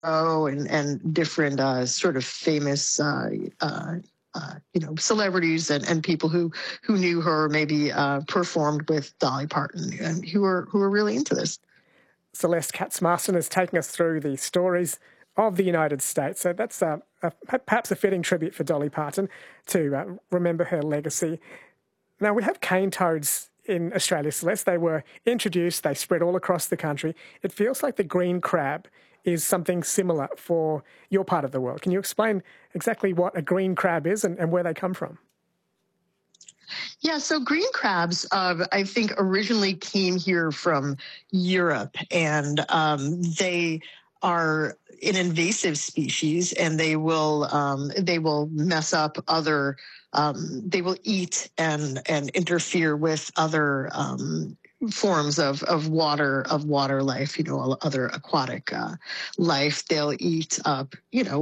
and different sort of famous celebrities and people who knew her, maybe performed with Dolly Parton, and who are really into this. Celeste Katz-Marston is taking us through the stories of the United States. So that's perhaps a fitting tribute for Dolly Parton to remember her legacy. Now, we have cane toads in Australia, Celeste. They were introduced, they spread all across the country. It feels like the green crab is something similar for your part of the world. Can you explain exactly what a green crab is and where they come from? Yeah, so green crabs, I think, originally came here from Europe, and they are an invasive species, and they will mess up other. They will eat and interfere with other forms of water life. Other aquatic life. They'll eat up.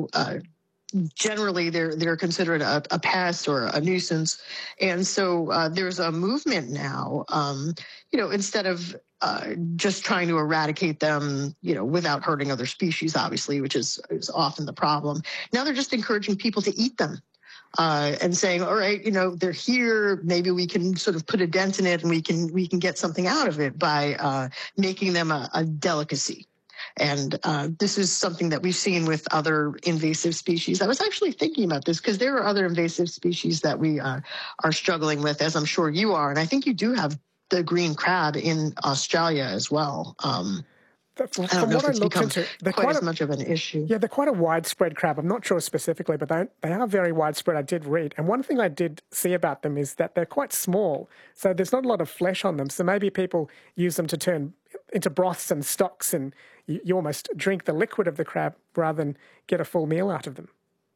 Generally they're considered a pest or a nuisance, and so there's a movement now. Instead of just trying to eradicate them, without hurting other species, obviously, which is often the problem. Now they're just encouraging people to eat them. And saying, all right, they're here. Maybe we can sort of put a dent in it, and we can get something out of it by making them a delicacy. And this is something that we've seen with other invasive species. I was actually thinking about this because there are other invasive species that we are struggling with, as I'm sure you are. And I think you do have the green crab in Australia as well. I don't know if it's become quite as much of an issue. Yeah, they're quite a widespread crab. I'm not sure specifically, but they are very widespread. I did read. And one thing I did see about them is that they're quite small. So there's not a lot of flesh on them. So maybe people use them to turn into broths and stocks, and you almost drink the liquid of the crab rather than get a full meal out of them.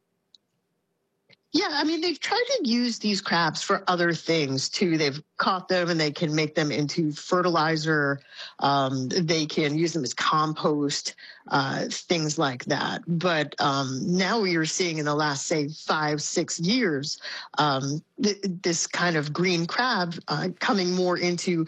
Yeah, I mean, they've tried to use these crabs for other things, too. They've caught them and they can make them into fertilizer. They can use them as compost, things like that. But now we are seeing in the last, say, 5-6 years, this kind of green crab coming more into,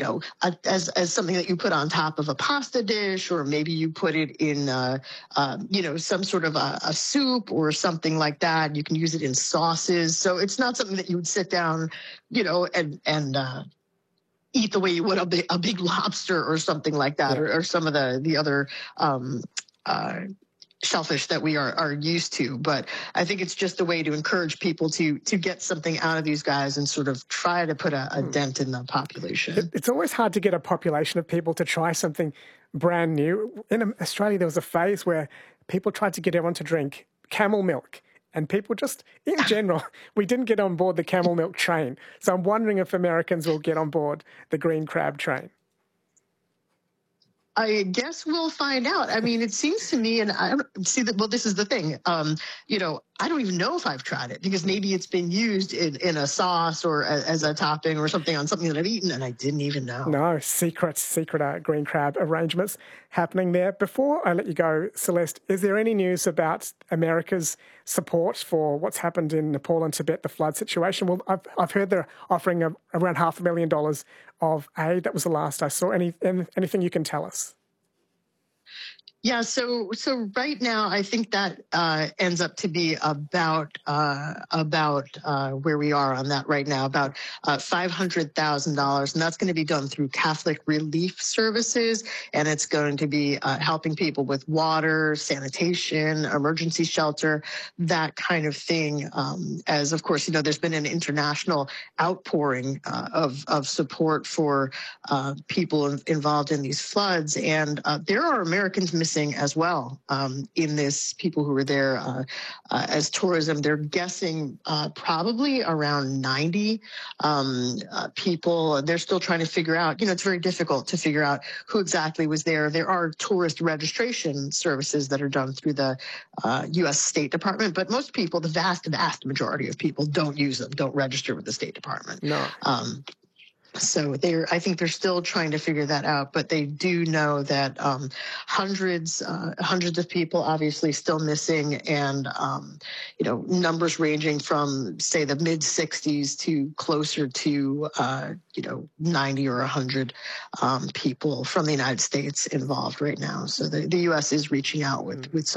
as something that you put on top of a pasta dish, or maybe you put it in, some sort of a soup or something like that. You can use it in sauces. So it's not something that you would sit down, and eat the way you would a big lobster or something like that, or some of the other shellfish that we are used to. But I think it's just a way to encourage people to get something out of these guys and sort of try to put a dent in the population. It's always hard to get a population of people to try something brand new. In Australia, there was a phase where people tried to get everyone to drink camel milk. And people just, in general, we didn't get on board the camel milk train. So I'm wondering if Americans will get on board the green crab train. I guess we'll find out. I mean, it seems to me, and I don't see that. Well, this is the thing. I don't even know if I've tried it, because maybe it's been used in a sauce or as a topping or something on something that I've eaten, and I didn't even know. No, secret green crab arrangements happening there. Before I let you go, Celeste, is there any news about America's support for what's happened in Nepal and Tibet, the flood situation? Well, I've heard they're offering around $500,000 of aid. That was the last I saw. Anything you can tell us? Yeah, so right now, I think that ends up to be about where we are on that right now, about $500,000, and that's going to be done through Catholic Relief Services, and it's going to be helping people with water, sanitation, emergency shelter, that kind of thing. As of course, there's been an international outpouring of support for people involved in these floods, and there are Americans missing as well in this. People who were there as tourism, they're guessing probably around 90 people. They're still trying to figure out, it's very difficult to figure out who exactly was there. There are tourist registration services that are done through the U.S. State Department, but most people, the vast majority of people, don't use them, don't register with the State Department. No. So I think they're still trying to figure that out, but they do know that hundreds of people obviously still missing, and numbers ranging from, say, the mid 60s to closer to 90 or 100 people from the United States involved right now. So the U.S. is reaching out with some